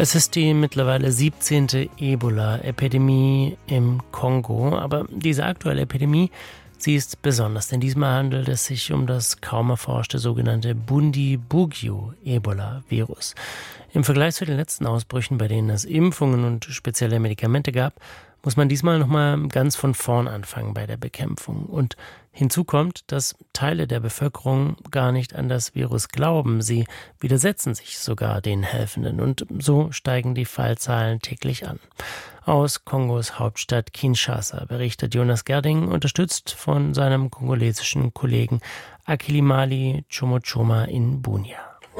Es ist die mittlerweile 17. Ebola-Epidemie im Kongo, aber diese aktuelle Epidemie, sie ist besonders, denn diesmal handelt es sich um das kaum erforschte sogenannte Bundibugyo-Ebola-Virus. Im Vergleich zu den letzten Ausbrüchen, bei denen es Impfungen und spezielle Medikamente gab, muss man diesmal nochmal ganz von vorn anfangen bei der Bekämpfung. Und hinzu kommt, dass Teile der Bevölkerung gar nicht an das Virus glauben. Sie widersetzen sich sogar den Helfenden und so steigen die Fallzahlen täglich an. Aus Kongos Hauptstadt Kinshasa berichtet Jonas Gerding, unterstützt von seinem kongolesischen Kollegen Akilimali Chomochoma in Bunia.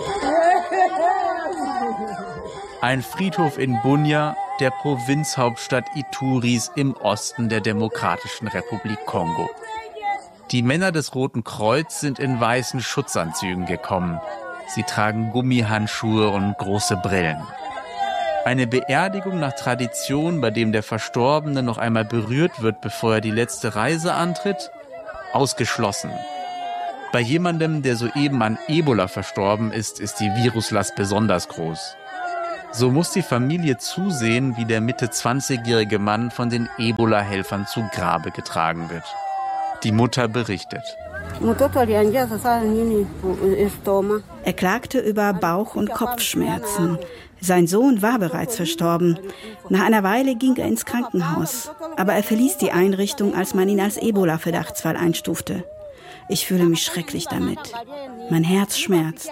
Ein Friedhof in Bunia, der Provinzhauptstadt Ituris im Osten der Demokratischen Republik Kongo. Die Männer des Roten Kreuz sind in weißen Schutzanzügen gekommen. Sie tragen Gummihandschuhe und große Brillen. Eine Beerdigung nach Tradition, bei dem der Verstorbene noch einmal berührt wird, bevor er die letzte Reise antritt? Ausgeschlossen. Bei jemandem, der soeben an Ebola verstorben ist, ist die Viruslast besonders groß. So muss die Familie zusehen, wie der Mitte-20-jährige Mann von den Ebola-Helfern zu Grabe getragen wird. Die Mutter berichtet. Er klagte über Bauch- und Kopfschmerzen. Sein Sohn war bereits verstorben. Nach einer Weile ging er ins Krankenhaus. Aber er verließ die Einrichtung, als man ihn als Ebola-Verdachtsfall einstufte. Ich fühle mich schrecklich damit. Mein Herz schmerzt.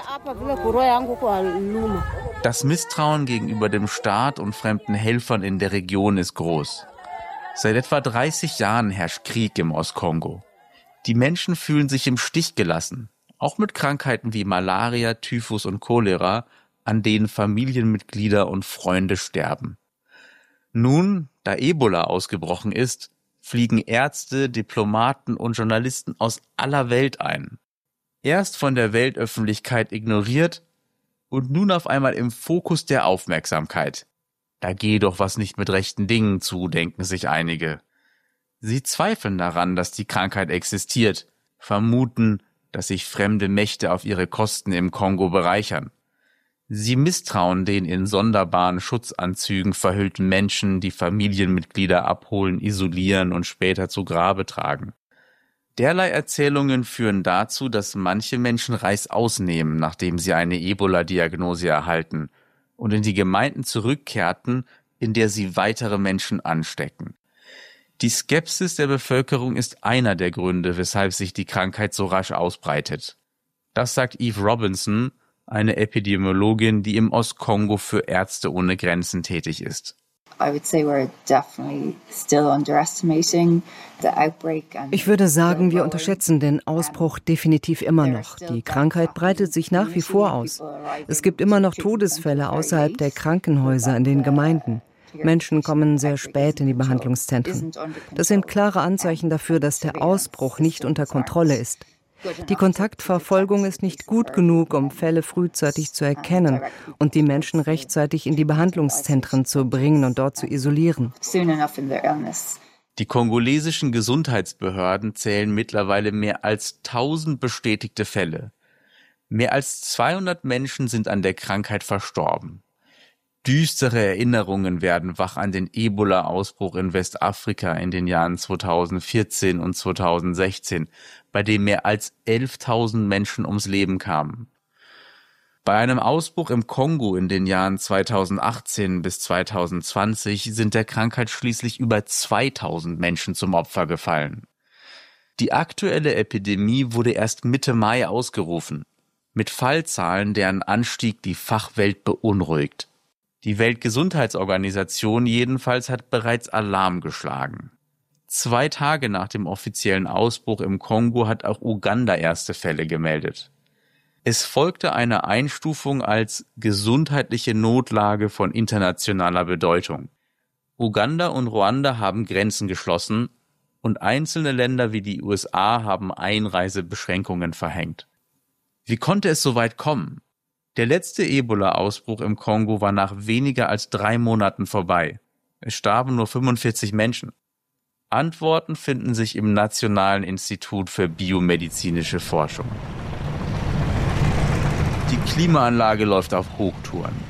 Das Misstrauen gegenüber dem Staat und fremden Helfern in der Region ist groß. Seit etwa 30 Jahren herrscht Krieg im Ostkongo. Die Menschen fühlen sich im Stich gelassen, auch mit Krankheiten wie Malaria, Typhus und Cholera, an denen Familienmitglieder und Freunde sterben. Nun, da Ebola ausgebrochen ist, fliegen Ärzte, Diplomaten und Journalisten aus aller Welt ein. Erst von der Weltöffentlichkeit ignoriert und nun auf einmal im Fokus der Aufmerksamkeit. Da gehe doch was nicht mit rechten Dingen zu, denken sich einige. Sie zweifeln daran, dass die Krankheit existiert, vermuten, dass sich fremde Mächte auf ihre Kosten im Kongo bereichern. Sie misstrauen den in sonderbaren Schutzanzügen verhüllten Menschen, die Familienmitglieder abholen, isolieren und später zu Grabe tragen. Derlei Erzählungen führen dazu, dass manche Menschen Reißaus nehmen, nachdem sie eine Ebola-Diagnose erhalten, und in die Gemeinden zurückkehrten, in der sie weitere Menschen anstecken. Die Skepsis der Bevölkerung ist einer der Gründe, weshalb sich die Krankheit so rasch ausbreitet. Das sagt Eve Robinson, eine Epidemiologin, die im Ostkongo für Ärzte ohne Grenzen tätig ist. Ich würde sagen, wir unterschätzen den Ausbruch definitiv immer noch. Die Krankheit breitet sich nach wie vor aus. Es gibt immer noch Todesfälle außerhalb der Krankenhäuser in den Gemeinden. Menschen kommen sehr spät in die Behandlungszentren. Das sind klare Anzeichen dafür, dass der Ausbruch nicht unter Kontrolle ist. Die Kontaktverfolgung ist nicht gut genug, um Fälle frühzeitig zu erkennen und die Menschen rechtzeitig in die Behandlungszentren zu bringen und dort zu isolieren. Die kongolesischen Gesundheitsbehörden zählen mittlerweile mehr als 1000 bestätigte Fälle. Mehr als 200 Menschen sind an der Krankheit verstorben. Düstere Erinnerungen werden wach an den Ebola-Ausbruch in Westafrika in den Jahren 2014 und 2016, bei dem mehr als 11.000 Menschen ums Leben kamen. Bei einem Ausbruch im Kongo in den Jahren 2018 bis 2020 sind der Krankheit schließlich über 2.000 Menschen zum Opfer gefallen. Die aktuelle Epidemie wurde erst Mitte Mai ausgerufen, mit Fallzahlen, deren Anstieg die Fachwelt beunruhigt. Die Weltgesundheitsorganisation jedenfalls hat bereits Alarm geschlagen. 2 Tage nach dem offiziellen Ausbruch im Kongo hat auch Uganda erste Fälle gemeldet. Es folgte eine Einstufung als gesundheitliche Notlage von internationaler Bedeutung. Uganda und Ruanda haben Grenzen geschlossen und einzelne Länder wie die USA haben Einreisebeschränkungen verhängt. Wie konnte es so weit kommen? Der letzte Ebola-Ausbruch im Kongo war nach weniger als 3 Monaten vorbei. Es starben nur 45 Menschen. Antworten finden sich im Nationalen Institut für biomedizinische Forschung. Die Klimaanlage läuft auf Hochtouren.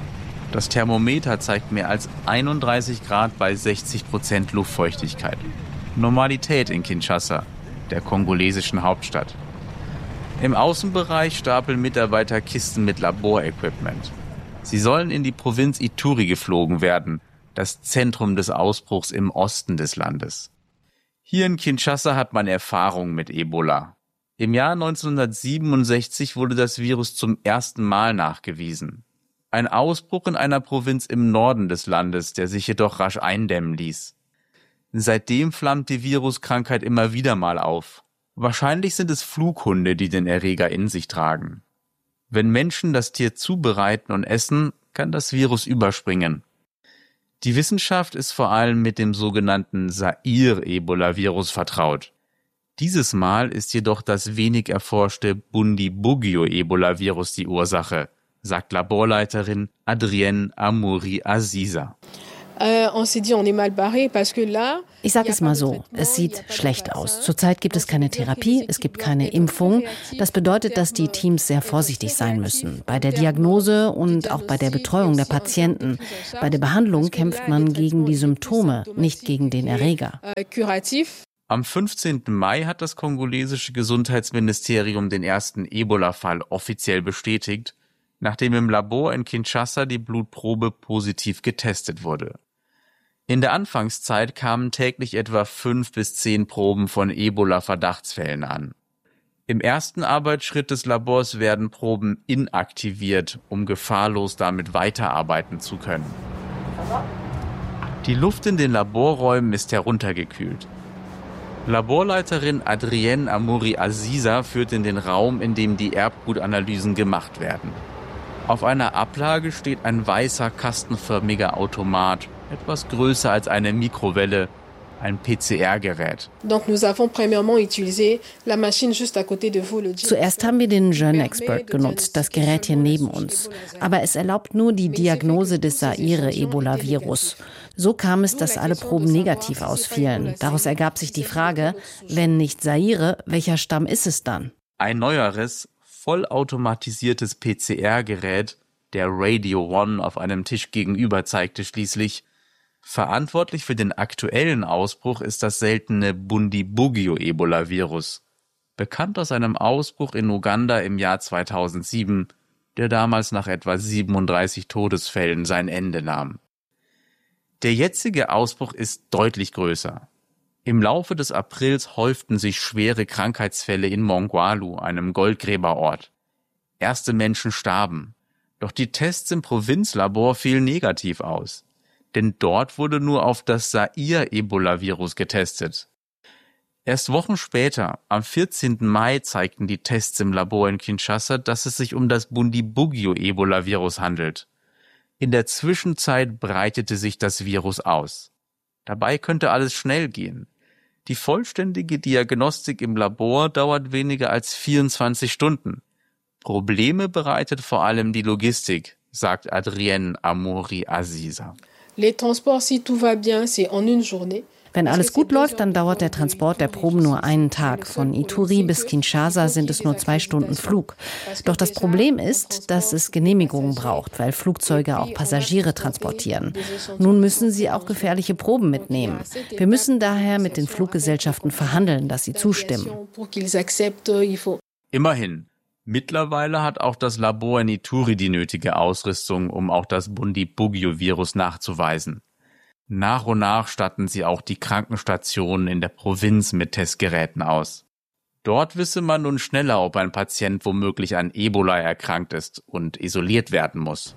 Das Thermometer zeigt mehr als 31 Grad bei 60% Luftfeuchtigkeit. Normalität in Kinshasa, der kongolesischen Hauptstadt. Im Außenbereich stapeln Mitarbeiter Kisten mit Laborequipment. Sie sollen in die Provinz Ituri geflogen werden, das Zentrum des Ausbruchs im Osten des Landes. Hier in Kinshasa hat man Erfahrung mit Ebola. Im Jahr 1967 wurde das Virus zum ersten Mal nachgewiesen. Ein Ausbruch in einer Provinz im Norden des Landes, der sich jedoch rasch eindämmen ließ. Seitdem flammt die Viruskrankheit immer wieder mal auf. Wahrscheinlich sind es Flughunde, die den Erreger in sich tragen. Wenn Menschen das Tier zubereiten und essen, kann das Virus überspringen. Die Wissenschaft ist vor allem mit dem sogenannten Zaire-Ebola-Virus vertraut. Dieses Mal ist jedoch das wenig erforschte Bundibugyo-Ebola-Virus die Ursache, sagt Laborleiterin Adrienne Amouri-Aziza. Ich sage es mal so, es sieht schlecht aus. Zurzeit gibt es keine Therapie, es gibt keine Impfung. Das bedeutet, dass die Teams sehr vorsichtig sein müssen. Bei der Diagnose und auch bei der Betreuung der Patienten. Bei der Behandlung kämpft man gegen die Symptome, nicht gegen den Erreger. Am 15. Mai hat das kongolesische Gesundheitsministerium den ersten Ebola-Fall offiziell bestätigt, nachdem im Labor in Kinshasa die Blutprobe positiv getestet wurde. In der Anfangszeit kamen täglich etwa 5 bis 10 Proben von Ebola-Verdachtsfällen an. Im ersten Arbeitsschritt des Labors werden Proben inaktiviert, um gefahrlos damit weiterarbeiten zu können. Die Luft in den Laborräumen ist heruntergekühlt. Laborleiterin Adrienne Amouri-Aziza führt in den Raum, in dem die Erbgutanalysen gemacht werden. Auf einer Ablage steht ein weißer, kastenförmiger Automat, etwas größer als eine Mikrowelle, ein PCR-Gerät. Zuerst haben wir den GenExpert genutzt, das Gerät hier neben uns. Aber es erlaubt nur die Diagnose des Zaire-Ebola-Virus. So kam es, dass alle Proben negativ ausfielen. Daraus ergab sich die Frage, wenn nicht Zaire, welcher Stamm ist es dann? Ein neueres, vollautomatisiertes PCR-Gerät, der Radio One auf einem Tisch gegenüber, zeigte schließlich, verantwortlich für den aktuellen Ausbruch ist das seltene Bundibugyo-Ebola-Virus, bekannt aus einem Ausbruch in Uganda im Jahr 2007, der damals nach etwa 37 Todesfällen sein Ende nahm. Der jetzige Ausbruch ist deutlich größer. Im Laufe des Aprils häuften sich schwere Krankheitsfälle in Mongwalu, einem Goldgräberort. Erste Menschen starben, doch die Tests im Provinzlabor fielen negativ aus. Denn dort wurde nur auf das Zaire-Ebola-Virus getestet. Erst Wochen später, am 14. Mai, zeigten die Tests im Labor in Kinshasa, dass es sich um das Bundibugyo-Ebola-Virus handelt. In der Zwischenzeit breitete sich das Virus aus. Dabei könnte alles schnell gehen. Die vollständige Diagnostik im Labor dauert weniger als 24 Stunden. Probleme bereitet vor allem die Logistik, sagt Adrienne Amouri-Aziza. Wenn alles gut läuft, dann dauert der Transport der Proben nur einen Tag. Von Ituri bis Kinshasa sind es nur 2 Stunden Flug. Doch das Problem ist, dass es Genehmigungen braucht, weil Flugzeuge auch Passagiere transportieren. Nun müssen sie auch gefährliche Proben mitnehmen. Wir müssen daher mit den Fluggesellschaften verhandeln, dass sie zustimmen. Immerhin. Mittlerweile hat auch das Labor in Ituri die nötige Ausrüstung, um auch das Bundibugyo-Virus nachzuweisen. Nach und nach statten sie auch die Krankenstationen in der Provinz mit Testgeräten aus. Dort wisse man nun schneller, ob ein Patient womöglich an Ebola erkrankt ist und isoliert werden muss.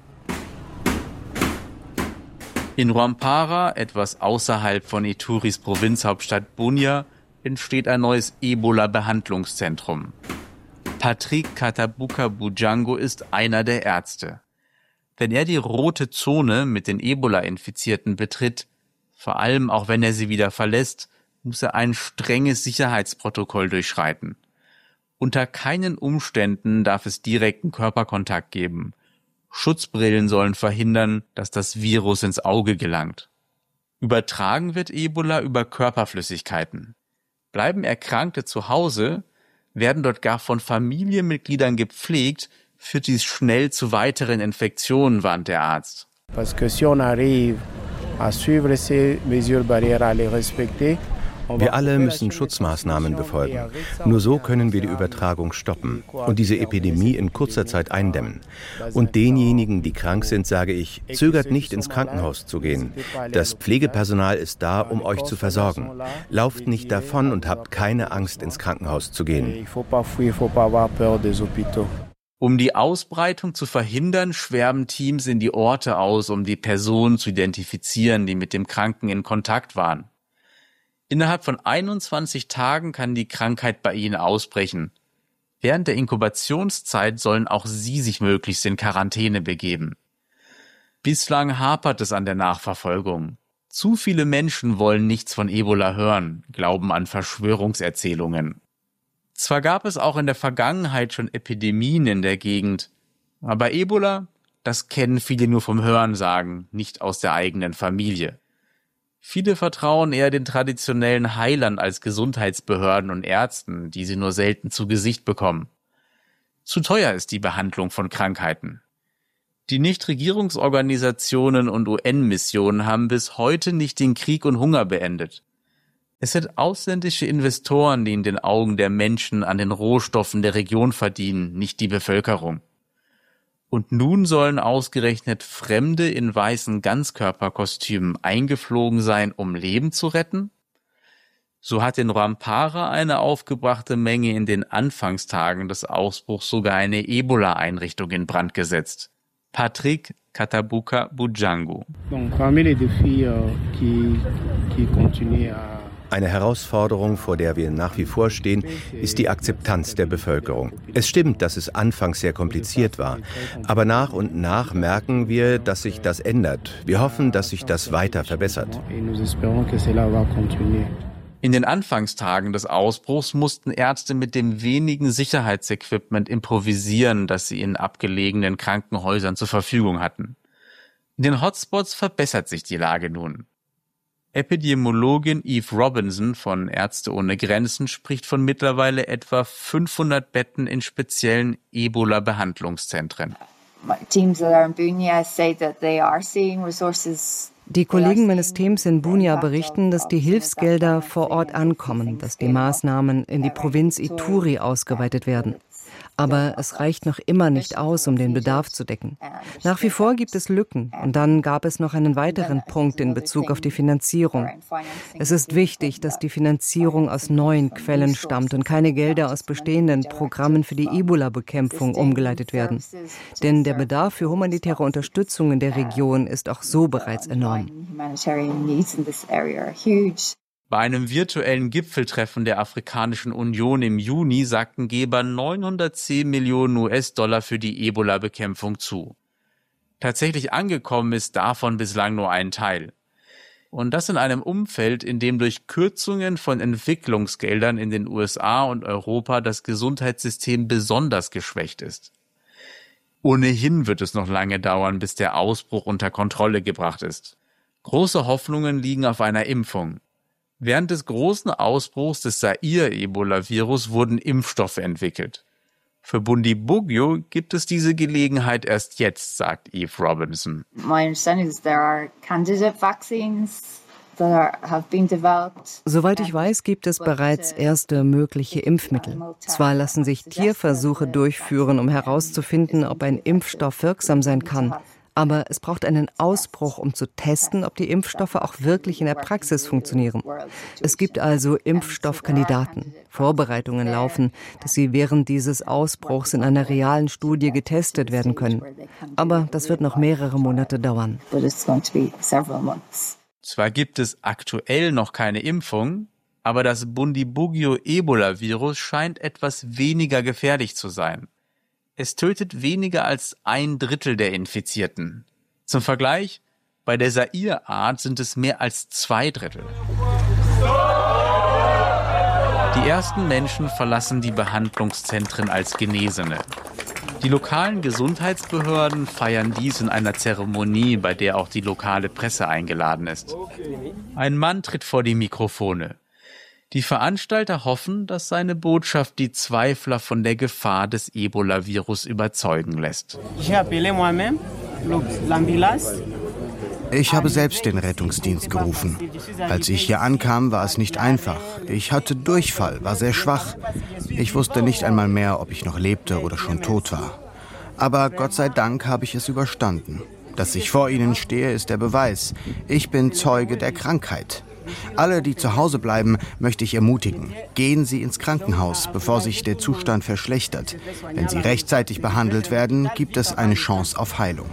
In Rwampara, etwas außerhalb von Ituris Provinzhauptstadt Bunia, entsteht ein neues Ebola-Behandlungszentrum. Patrick Katabuka Bujango ist einer der Ärzte. Wenn er die rote Zone mit den Ebola-Infizierten betritt, vor allem auch wenn er sie wieder verlässt, muss er ein strenges Sicherheitsprotokoll durchschreiten. Unter keinen Umständen darf es direkten Körperkontakt geben. Schutzbrillen sollen verhindern, dass das Virus ins Auge gelangt. Übertragen wird Ebola über Körperflüssigkeiten. Bleiben Erkrankte zu Hause, werden dort gar von Familienmitgliedern gepflegt, führt dies schnell zu weiteren Infektionen, warnt der Arzt. Wir alle müssen Schutzmaßnahmen befolgen. Nur so können wir die Übertragung stoppen und diese Epidemie in kurzer Zeit eindämmen. Und denjenigen, die krank sind, sage ich, zögert nicht, ins Krankenhaus zu gehen. Das Pflegepersonal ist da, um euch zu versorgen. Lauft nicht davon und habt keine Angst, ins Krankenhaus zu gehen. Um die Ausbreitung zu verhindern, schwärmen Teams in die Orte aus, um die Personen zu identifizieren, die mit dem Kranken in Kontakt waren. Innerhalb von 21 Tagen kann die Krankheit bei ihnen ausbrechen. Während der Inkubationszeit sollen auch sie sich möglichst in Quarantäne begeben. Bislang hapert es an der Nachverfolgung. Zu viele Menschen wollen nichts von Ebola hören, glauben an Verschwörungserzählungen. Zwar gab es auch in der Vergangenheit schon Epidemien in der Gegend, aber Ebola, das kennen viele nur vom Hörensagen, nicht aus der eigenen Familie. Viele vertrauen eher den traditionellen Heilern als Gesundheitsbehörden und Ärzten, die sie nur selten zu Gesicht bekommen. Zu teuer ist die Behandlung von Krankheiten. Die Nichtregierungsorganisationen und UN-Missionen haben bis heute nicht den Krieg und Hunger beendet. Es sind ausländische Investoren, die in den Augen der Menschen an den Rohstoffen der Region verdienen, nicht die Bevölkerung. Und nun sollen ausgerechnet Fremde in weißen Ganzkörperkostümen eingeflogen sein, um Leben zu retten? So hat in Rwampara eine aufgebrachte Menge in den Anfangstagen des Ausbruchs sogar eine Ebola-Einrichtung in Brand gesetzt. Patrick Katabuka Bujangu. Eine Herausforderung, vor der wir nach wie vor stehen, ist die Akzeptanz der Bevölkerung. Es stimmt, dass es anfangs sehr kompliziert war, aber nach und nach merken wir, dass sich das ändert. Wir hoffen, dass sich das weiter verbessert. In den Anfangstagen des Ausbruchs mussten Ärzte mit dem wenigen Sicherheitsequipment improvisieren, das sie in abgelegenen Krankenhäusern zur Verfügung hatten. In den Hotspots verbessert sich die Lage nun. Epidemiologin Eve Robinson von Ärzte ohne Grenzen spricht von mittlerweile etwa 500 Betten in speziellen Ebola-Behandlungszentren. Die Kollegen meines Teams in Bunia berichten, dass die Hilfsgelder vor Ort ankommen, dass die Maßnahmen in die Provinz Ituri ausgeweitet werden. Aber es reicht noch immer nicht aus, um den Bedarf zu decken. Nach wie vor gibt es Lücken. Und dann gab es noch einen weiteren Punkt in Bezug auf die Finanzierung. Es ist wichtig, dass die Finanzierung aus neuen Quellen stammt und keine Gelder aus bestehenden Programmen für die Ebola-Bekämpfung umgeleitet werden. Denn der Bedarf für humanitäre Unterstützung in der Region ist auch so bereits enorm. Bei einem virtuellen Gipfeltreffen der Afrikanischen Union im Juni sagten Geber 910 Millionen US-Dollar für die Ebola-Bekämpfung zu. Tatsächlich angekommen ist davon bislang nur ein Teil. Und das in einem Umfeld, in dem durch Kürzungen von Entwicklungsgeldern in den USA und Europa das Gesundheitssystem besonders geschwächt ist. Ohnehin wird es noch lange dauern, bis der Ausbruch unter Kontrolle gebracht ist. Große Hoffnungen liegen auf einer Impfung. Während des großen Ausbruchs des Zaire-Ebola-Virus wurden Impfstoffe entwickelt. Für Bundibugyo gibt es diese Gelegenheit erst jetzt, sagt Eve Robinson. Soweit ich weiß, gibt es bereits erste mögliche Impfmittel. Zwar lassen sich Tierversuche durchführen, um herauszufinden, ob ein Impfstoff wirksam sein kann. Aber es braucht einen Ausbruch, um zu testen, ob die Impfstoffe auch wirklich in der Praxis funktionieren. Es gibt also Impfstoffkandidaten. Vorbereitungen laufen, dass sie während dieses Ausbruchs in einer realen Studie getestet werden können. Aber das wird noch mehrere Monate dauern. Zwar gibt es aktuell noch keine Impfung, aber das Bundibugyo-Ebola-Virus scheint etwas weniger gefährlich zu sein. Es tötet weniger als 1/3 der Infizierten. Zum Vergleich, bei der Zaire-Art sind es mehr als 2/3. Die ersten Menschen verlassen die Behandlungszentren als Genesene. Die lokalen Gesundheitsbehörden feiern dies in einer Zeremonie, bei der auch die lokale Presse eingeladen ist. Ein Mann tritt vor die Mikrofone. Die Veranstalter hoffen, dass seine Botschaft die Zweifler von der Gefahr des Ebola-Virus überzeugen lässt. Ich habe selbst den Rettungsdienst gerufen. Als ich hier ankam, war es nicht einfach. Ich hatte Durchfall, war sehr schwach. Ich wusste nicht einmal mehr, ob ich noch lebte oder schon tot war. Aber Gott sei Dank habe ich es überstanden. Dass ich vor Ihnen stehe, ist der Beweis. Ich bin Zeuge der Krankheit. Alle, die zu Hause bleiben, möchte ich ermutigen. Gehen Sie ins Krankenhaus, bevor sich der Zustand verschlechtert. Wenn Sie rechtzeitig behandelt werden, gibt es eine Chance auf Heilung.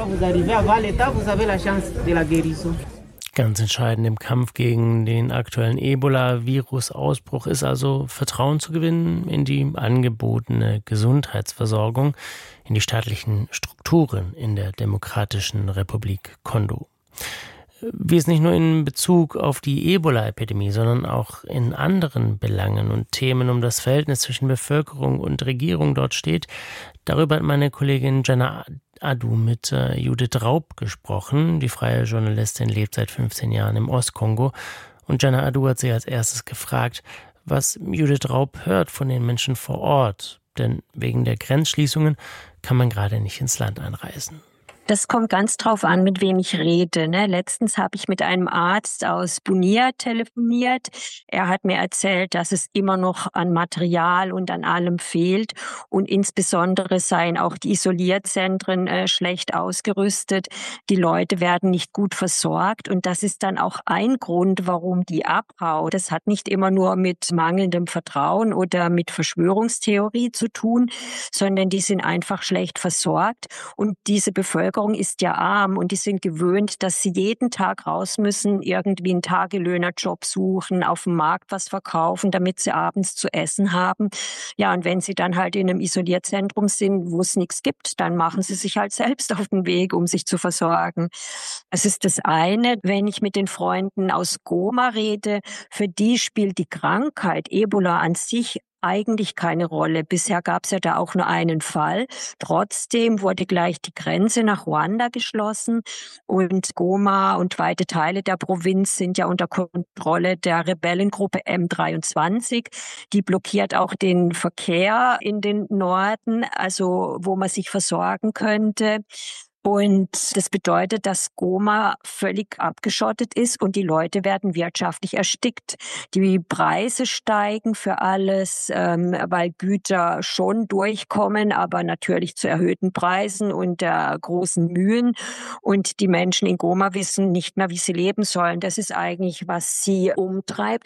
Ganz entscheidend im Kampf gegen den aktuellen Ebola-Virus-Ausbruch ist also Vertrauen zu gewinnen in die angebotene Gesundheitsversorgung, in die staatlichen Strukturen in der Demokratischen Republik Kongo. Wie es nicht nur in Bezug auf die Ebola-Epidemie, sondern auch in anderen Belangen und Themen um das Verhältnis zwischen Bevölkerung und Regierung dort steht, darüber hat meine Kollegin Jenna Adu mit Judith Raub gesprochen. Die freie Journalistin lebt seit 15 Jahren im Ostkongo. Und Jenna Adu hat sie als erstes gefragt, was Judith Raub hört von den Menschen vor Ort. Denn wegen der Grenzschließungen kann man gerade nicht ins Land einreisen. Das kommt ganz drauf an, mit wem ich rede. Letztens habe ich mit einem Arzt aus Bunia telefoniert. Er hat mir erzählt, dass es immer noch an Material und an allem fehlt. Und insbesondere seien auch die Isolierzentren schlecht ausgerüstet. Die Leute werden nicht gut versorgt. Und das ist dann auch ein Grund, warum die abhauen. Das hat nicht immer nur mit mangelndem Vertrauen oder mit Verschwörungstheorie zu tun, sondern die sind einfach schlecht versorgt. Und diese Bevölkerung ist ja arm und die sind gewöhnt, dass sie jeden Tag raus müssen, irgendwie einen Tagelöhnerjob suchen, auf dem Markt was verkaufen, damit sie abends zu essen haben. Ja, und wenn sie dann halt in einem Isolierzentrum sind, wo es nichts gibt, dann machen sie sich halt selbst auf den Weg, um sich zu versorgen. Das ist das eine. Wenn ich mit den Freunden aus Goma rede, für die spielt die Krankheit Ebola an sich eigentlich keine Rolle. Bisher gab es ja da auch nur einen Fall. Trotzdem wurde gleich die Grenze nach Ruanda geschlossen und Goma und weite Teile der Provinz sind ja unter Kontrolle der Rebellengruppe M23. Die blockiert auch den Verkehr in den Norden, also wo man sich versorgen könnte. Und das bedeutet, dass Goma völlig abgeschottet ist und die Leute werden wirtschaftlich erstickt. Die Preise steigen für alles, weil Güter schon durchkommen, aber natürlich zu erhöhten Preisen und großen Mühen. Und die Menschen in Goma wissen nicht mehr, wie sie leben sollen. Das ist eigentlich, was sie umtreibt.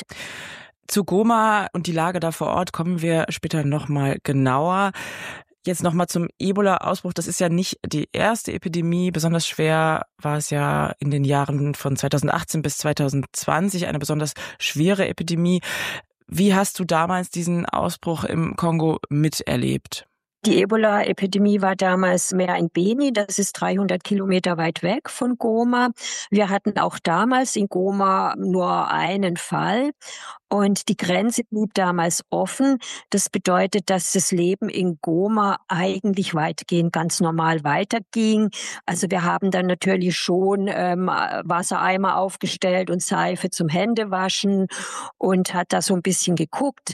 Zu Goma und die Lage da vor Ort kommen wir später nochmal genauer. Jetzt nochmal zum Ebola-Ausbruch. Das ist ja nicht die erste Epidemie. Besonders schwer war es ja in den Jahren von 2018 bis 2020, eine besonders schwere Epidemie. Wie hast du damals diesen Ausbruch im Kongo miterlebt? Die Ebola-Epidemie war damals mehr in Beni, das ist 300 Kilometer weit weg von Goma. Wir hatten auch damals in Goma nur einen Fall und die Grenze blieb damals offen. Das bedeutet, dass das Leben in Goma eigentlich weitgehend ganz normal weiterging. Also wir haben dann natürlich schon Wassereimer aufgestellt und Seife zum Händewaschen und hat da so ein bisschen geguckt.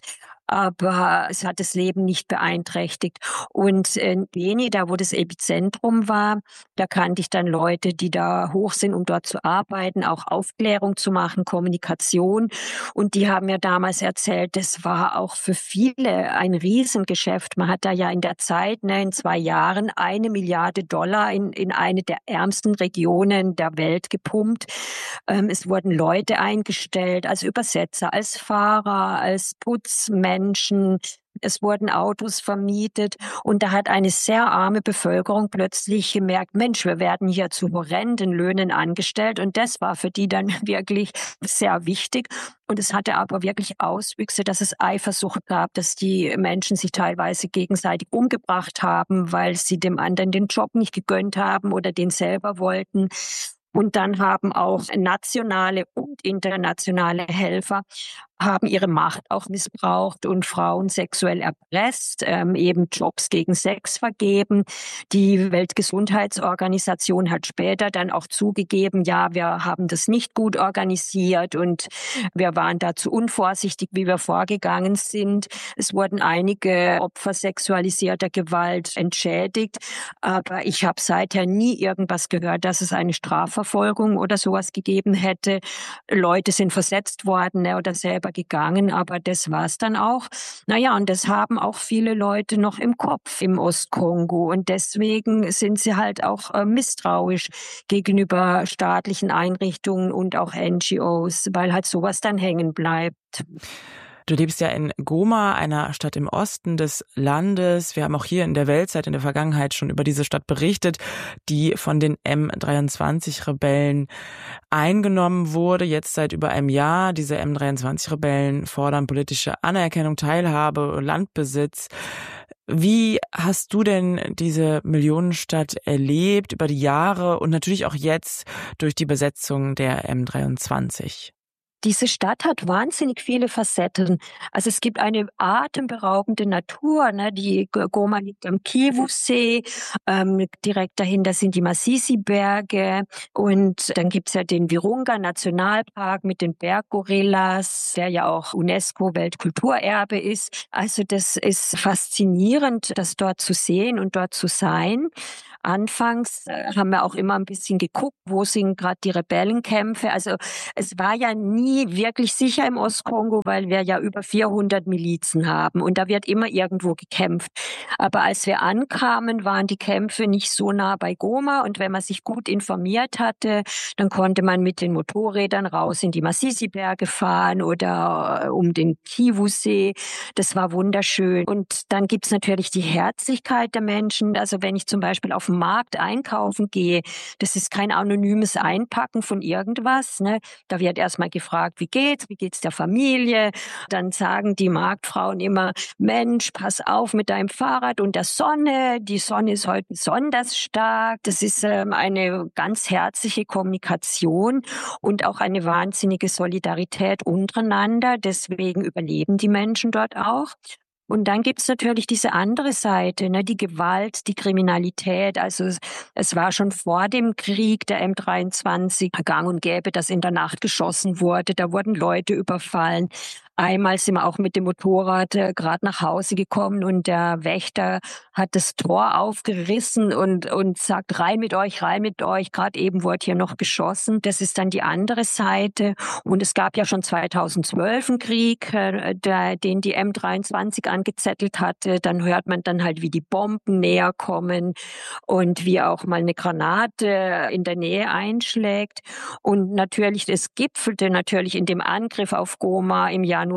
Aber es hat das Leben nicht beeinträchtigt. Und in Beni, da wo das Epizentrum war, da kannte ich dann Leute, die da hoch sind, um dort zu arbeiten, auch Aufklärung zu machen, Kommunikation. Und die haben mir damals erzählt, das war auch für viele ein Riesengeschäft. Man hat da ja in der Zeit, in 2 Jahren, $1 Milliarde in eine der ärmsten Regionen der Welt gepumpt. Es wurden Leute eingestellt, als Übersetzer, als Fahrer, als Putzmenschen. Es wurden Autos vermietet und da hat eine sehr arme Bevölkerung plötzlich gemerkt, Mensch, wir werden hier zu horrenden Löhnen angestellt und das war für die dann wirklich sehr wichtig. Und es hatte aber wirklich Auswüchse, dass es Eifersucht gab, dass die Menschen sich teilweise gegenseitig umgebracht haben, weil sie dem anderen den Job nicht gegönnt haben oder den selber wollten. Und dann haben auch nationale und internationale Helfer haben ihre Macht auch missbraucht und Frauen sexuell erpresst, eben Jobs gegen Sex vergeben. Die Weltgesundheitsorganisation hat später dann auch zugegeben, ja, wir haben das nicht gut organisiert und wir waren da zu unvorsichtig, wie wir vorgegangen sind. Es wurden einige Opfer sexualisierter Gewalt entschädigt, aber ich habe seither nie irgendwas gehört, dass es eine Strafverfolgung oder sowas gegeben hätte. Leute sind versetzt worden oder selber gegangen, aber das war's dann auch. Naja, und das haben auch viele Leute noch im Kopf im Ostkongo und deswegen sind sie halt auch misstrauisch gegenüber staatlichen Einrichtungen und auch NGOs, weil halt sowas dann hängen bleibt. Du lebst ja in Goma, einer Stadt im Osten des Landes. Wir haben auch hier in der Weltzeit in der Vergangenheit schon über diese Stadt berichtet, die von den M23-Rebellen eingenommen wurde, jetzt seit über einem Jahr. Diese M23-Rebellen fordern politische Anerkennung, Teilhabe und Landbesitz. Wie hast du denn diese Millionenstadt erlebt über die Jahre und natürlich auch jetzt durch die Besetzung der M23? Diese Stadt hat wahnsinnig viele Facetten. Also es gibt eine atemberaubende Natur, ne? Die Goma liegt am Kivu-See, direkt dahinter sind die Masisi-Berge und dann gibt's ja den Virunga-Nationalpark mit den Berggorillas, der ja auch UNESCO-Weltkulturerbe ist. Also das ist faszinierend, das dort zu sehen und dort zu sein. Anfangs haben wir auch immer ein bisschen geguckt, wo sind gerade die Rebellenkämpfe. Also es war ja nie wirklich sicher im Ostkongo, weil wir ja über 400 Milizen haben und da wird immer irgendwo gekämpft. Aber als wir ankamen, waren die Kämpfe nicht so nah bei Goma und wenn man sich gut informiert hatte, dann konnte man mit den Motorrädern raus in die Masisi-Berge fahren oder um den Kivu-See. Das war wunderschön. Und dann gibt's natürlich die Herzlichkeit der Menschen. Also wenn ich zum Beispiel auf dem Markt einkaufen gehe, das ist kein anonymes Einpacken von irgendwas. Ne? Da wird erstmal gefragt, wie geht's der Familie? Dann sagen die Marktfrauen immer, Mensch, pass auf mit deinem Fahrrad und der Sonne. Die Sonne ist heute besonders stark. Das ist eine ganz herzliche Kommunikation und auch eine wahnsinnige Solidarität untereinander. Deswegen überleben die Menschen dort auch. Und dann gibt's natürlich diese andere Seite, ne, die Gewalt, die Kriminalität. Also es war schon vor dem Krieg der M23 gang und gäbe, dass in der Nacht geschossen wurde. Da wurden Leute überfallen. Einmal sind wir auch mit dem Motorrad gerade nach Hause gekommen und der Wächter hat das Tor aufgerissen und sagt, rein mit euch. Gerade eben wurde hier noch geschossen. Das ist dann die andere Seite. Und es gab ja schon 2012 einen Krieg, den die M23 angezettelt hatte. Dann hört man dann halt, wie die Bomben näher kommen und wie auch mal eine Granate in der Nähe einschlägt. Und natürlich, es gipfelte natürlich in dem Angriff auf Goma im Januar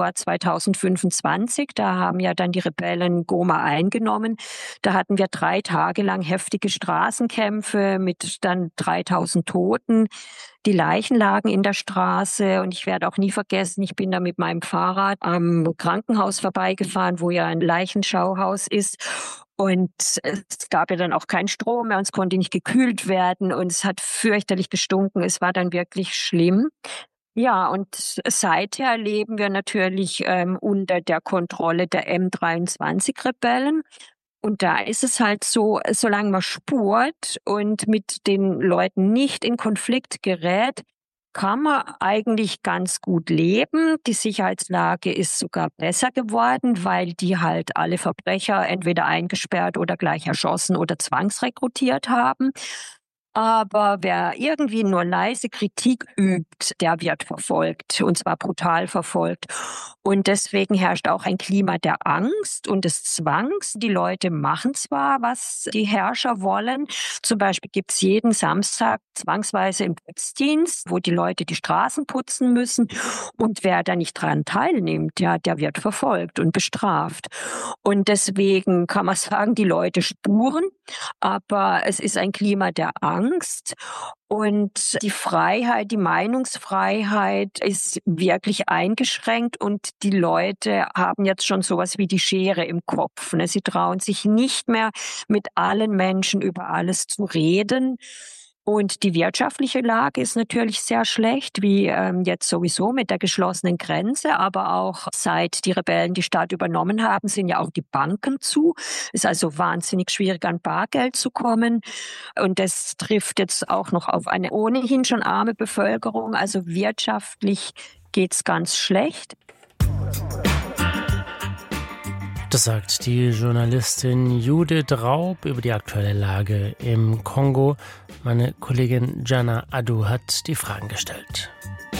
2025. Da haben ja dann die Rebellen Goma eingenommen. Da hatten wir 3 Tage lang heftige Straßenkämpfe mit dann 3000 Toten. Die Leichen lagen in der Straße und ich werde auch nie vergessen, ich bin da mit meinem Fahrrad am Krankenhaus vorbeigefahren, wo ja ein Leichenschauhaus ist. Und es gab ja dann auch keinen Strom mehr und es konnte nicht gekühlt werden und es hat fürchterlich gestunken. Es war dann wirklich schlimm. Ja, und seither leben wir natürlich unter der Kontrolle der M23-Rebellen. Und da ist es halt so, solange man spurt und mit den Leuten nicht in Konflikt gerät, kann man eigentlich ganz gut leben. Die Sicherheitslage ist sogar besser geworden, weil die halt alle Verbrecher entweder eingesperrt oder gleich erschossen oder zwangsrekrutiert haben. Aber wer irgendwie nur leise Kritik übt, der wird verfolgt, und zwar brutal verfolgt. Und deswegen herrscht auch ein Klima der Angst und des Zwangs. Die Leute machen zwar, was die Herrscher wollen. Zum Beispiel gibt's jeden Samstag zwangsweise im Putzdienst, wo die Leute die Straßen putzen müssen. Und wer da nicht dran teilnimmt, ja, der wird verfolgt und bestraft. Und deswegen kann man sagen, die Leute spuren, aber es ist ein Klima der Angst. Und die Freiheit, die Meinungsfreiheit ist wirklich eingeschränkt und die Leute haben jetzt schon sowas wie die Schere im Kopf. Ne? Sie trauen sich nicht mehr, mit allen Menschen über alles zu reden. Und die wirtschaftliche Lage ist natürlich sehr schlecht, wie jetzt sowieso mit der geschlossenen Grenze, aber auch seit die Rebellen die Stadt übernommen haben, sind ja auch die Banken zu. Es ist also wahnsinnig schwierig, an Bargeld zu kommen. Und das trifft jetzt auch noch auf eine ohnehin schon arme Bevölkerung. Also wirtschaftlich geht's ganz schlecht. Das sagt die Journalistin Judith Raub über die aktuelle Lage im Kongo. Meine Kollegin Jana Adu hat die Fragen gestellt.